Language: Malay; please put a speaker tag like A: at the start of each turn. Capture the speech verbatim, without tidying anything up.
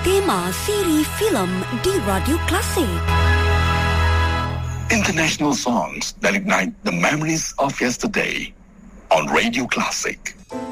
A: Tema siri filem di Radio Klasik.
B: International songs that ignite the memories of yesterday on Radio Classic.